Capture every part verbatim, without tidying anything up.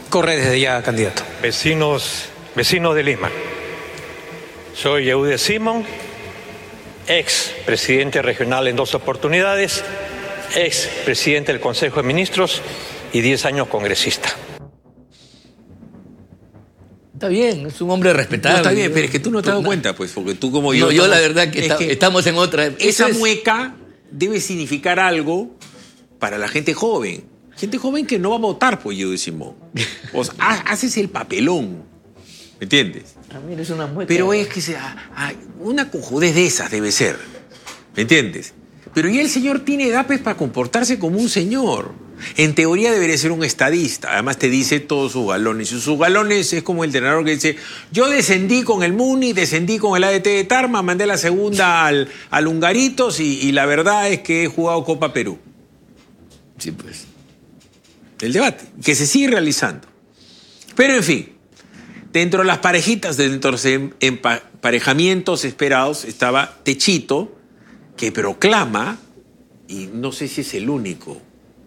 Corre desde ya, candidato. Vecinos, vecinos de Lima. Soy Eude Simón, ex presidente regional en dos oportunidades, ex presidente del Consejo de Ministros y diez años congresista. Está bien, es un hombre respetable. No, está bien, pero es que tú no te has dado cuenta, pues, porque tú como yo... No, yo estamos, la verdad que, está, que estamos en otra... Esa es... mueca debe significar algo para la gente joven. Gente joven que no va a votar por Eude Simón. O sea, haces el papelón, ¿me entiendes? A mí es una mueca. Pero es que sea, ay, una cojudez de esas debe ser, ¿me entiendes? Pero ya el señor tiene edad pues, para comportarse como un señor. En teoría debería ser un estadista. Además te dice todos sus galones. Y sus galones es como el entrenador que dice: yo descendí con el Muni, descendí con el A D T de Tarma, mandé la segunda al, al Hungaritos y, y la verdad es que he jugado Copa Perú. Sí, pues. El debate, que se sigue realizando. Pero en fin, dentro de las parejitas, dentro de los emparejamientos esperados, estaba Techito, que proclama, y no sé si es el único,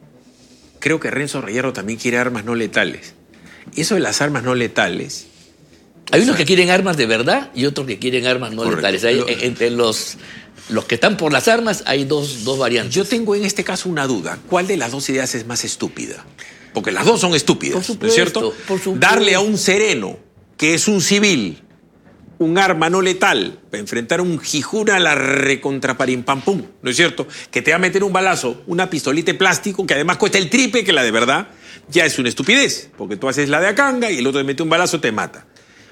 creo que Renzo Reyardo también quiere armas no letales. Eso de las armas no letales... Hay unos sea, que quieren armas de verdad y otros que quieren armas no correcto. letales. Hay, Lo, entre los, los que están por las armas hay dos, dos variantes. Yo tengo en este caso una duda. ¿Cuál de las dos ideas es más estúpida? Porque las dos son estúpidas, por supuesto, ¿no es cierto? Por supuesto. Darle a un sereno, que es un civil, un arma no letal para enfrentar a un jijuna a la recontraparimpampum, ¿no es cierto? Que te va a meter un balazo, una pistolita de plástico que además cuesta el triple que la de verdad, ya es una estupidez, porque tú haces la de acanga y el otro te mete un balazo, te mata.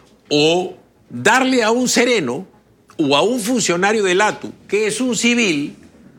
O darle a un sereno o a un funcionario del A T U, que es un civil,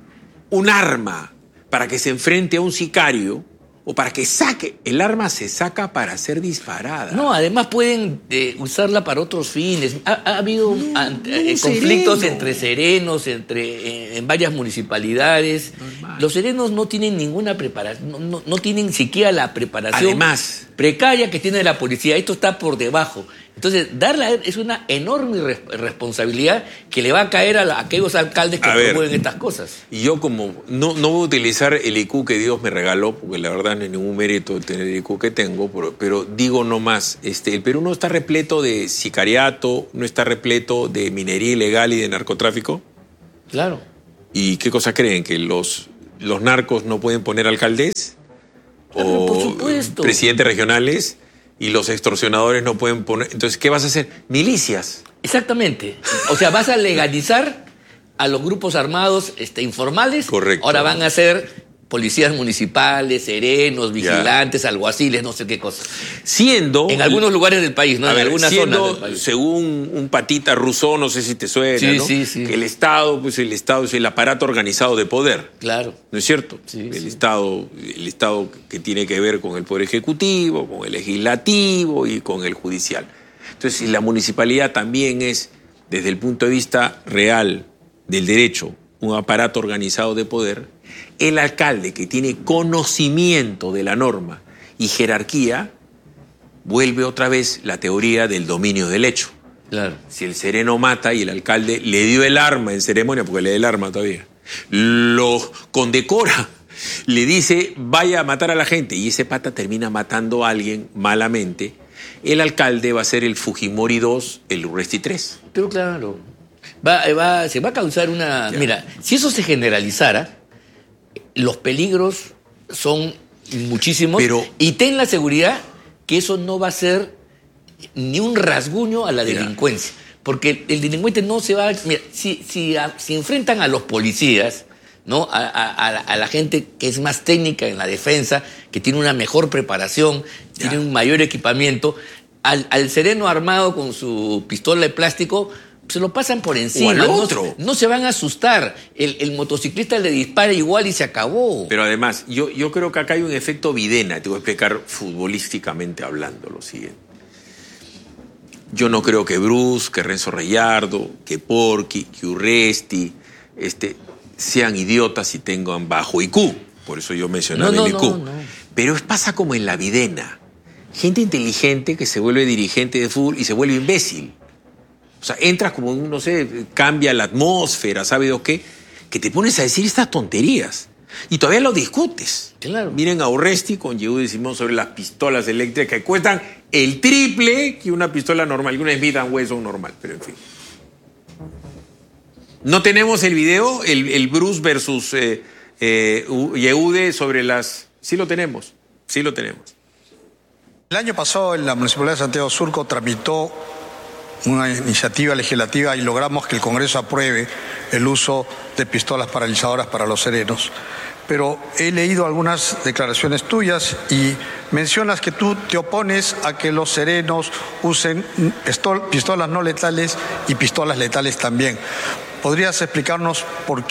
un arma para que se enfrente a un sicario o para que saque. El arma se saca para ser disparada. No, además pueden eh, usarla para otros fines. Ha, ha habido no, an, no, eh, conflictos sereno. entre serenos, entre, eh, en varias municipalidades. Normal. Los serenos no tienen ninguna preparación, no, no, no tienen siquiera la preparación Además, precaria que tiene la policía. Esto está por debajo. Entonces, darla es una enorme re responsabilidad que le va a caer a, la, a aquellos alcaldes que promueven estas cosas. Y yo como no, no voy a utilizar el I Q que Dios me regaló, porque la verdad no hay ningún mérito tener el I Q que tengo, pero, pero digo nomás, este, el Perú no está repleto de sicariato, no está repleto de minería ilegal y de narcotráfico. Claro. ¿Y qué cosa creen? ¿Que los, los narcos no pueden poner alcaldes? Claro, ¿O por supuesto. presidentes regionales? Y los extorsionadores no pueden poner... Entonces, ¿qué vas a hacer? Milicias. Exactamente. O sea, vas a legalizar a los grupos armados este, informales. Correcto. Ahora van a ser policías municipales, serenos, vigilantes, ya. alguaciles, no sé qué cosa. Siendo... En algunos lugares del país, ¿no? En ver, algunas siendo, zonas del país. Según un patita Rousseau, no sé si te suena, sí, ¿no? Sí, sí. Que el Estado, pues el Estado es el aparato organizado de poder. Claro. ¿No es cierto? Sí, el, sí. Estado, el Estado que tiene que ver con el Poder Ejecutivo, con el Legislativo y con el Judicial. Entonces, si la municipalidad también es, desde el punto de vista real del derecho, un aparato organizado de poder, el alcalde que tiene conocimiento de la norma y jerarquía, vuelve otra vez la teoría del dominio del hecho. Claro. Si el sereno mata y el alcalde le dio el arma en ceremonia, porque le dio el arma todavía, lo condecora, le dice vaya a matar a la gente y ese pata termina matando a alguien malamente, el alcalde va a ser el Fujimori dos, el Urresti tres. Pero claro, va, va, se va a causar una... Ya. Mira, si eso se generalizara, los peligros son muchísimos. Pero, y ten la seguridad que eso no va a ser ni un rasguño a la mira. delincuencia. Porque el delincuente no se va a... Mira, si, si, a, si enfrentan a los policías, ¿no? A, a, a la gente que es más técnica en la defensa, que tiene una mejor preparación, ya. tiene un mayor equipamiento, al, al sereno armado con su pistola de plástico... se lo pasan por encima. O al otro. No, no se van a asustar. El, el motociclista le dispara igual y se acabó. Pero además, yo, yo creo que acá hay un efecto Videna. Te voy a explicar futbolísticamente hablando lo siguiente. Yo no creo que Bruce, que Renzo Reyardo, que Porky, que Urresti este, sean idiotas y tengan bajo I Q. Por eso yo mencionaba no, no, el I Q. No, no. Pero pasa como en la Videna. Gente inteligente que se vuelve dirigente de fútbol y se vuelve imbécil. O sea, entras como, no sé, cambia la atmósfera, ¿sabes o qué? Que te pones a decir estas tonterías. Y todavía lo discutes. Claro. Miren a Urresti con Yehude Simón sobre las pistolas eléctricas que cuestan el triple que una pistola normal, que una Smith and Wesson normal, pero en fin. No tenemos el video, el, el Bruce versus eh, eh, Yehude sobre las... Sí lo tenemos, sí lo tenemos. El año pasado en la Municipalidad de Santiago Surco tramitó una iniciativa legislativa y logramos que el Congreso apruebe el uso de pistolas paralizadoras para los serenos. Pero he leído algunas declaraciones tuyas y mencionas que tú te opones a que los serenos usen pistolas no letales y pistolas letales también. ¿Podrías explicarnos por qué?